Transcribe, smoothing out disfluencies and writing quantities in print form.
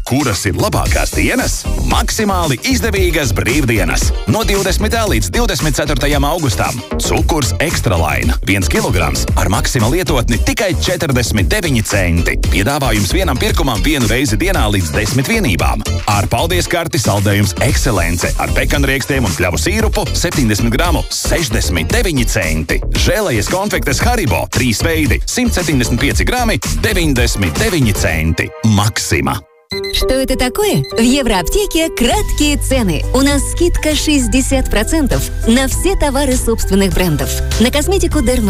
Kuras ir labākās dienas? Maksimāli izdevīgas brīvdienas. No 20. līdz 24. augustam. Cukurs Ekstralaina 1 kilograms ar Maxima lietotni tikai 49 centi. Piedāvājums vienam pirkumam 1 reizi dienā līdz 10 vienībām. Ar paldies karti saldējums Ekscelence ar pekanriekstiem un kļavu sīrupu 70 gramu 69 centi. Žēlejas konfektes Haribo 3 veidi 175 граммы 99 центы. Максима. Что это такое? В Евроаптеке краткие цены. У нас скидка 60% на все товары собственных брендов. На косметику Derma